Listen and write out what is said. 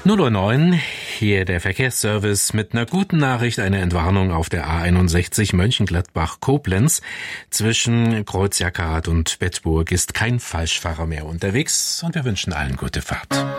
0:09 Uhr, hier der Verkehrsservice mit einer guten Nachricht, eine Entwarnung auf der A61 Mönchengladbach-Koblenz. Zwischen Kreuz Jackerrath und Bedburg ist kein Falschfahrer mehr unterwegs und wir wünschen allen gute Fahrt.